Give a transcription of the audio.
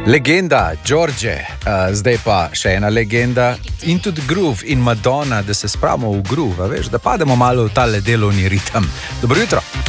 Legenda, George, zdaj pa še ena legenda in tudi groove in Madonna, da se spravimo v groove, veš, da pademo malo v tale delovni ritem. Dobro jutro.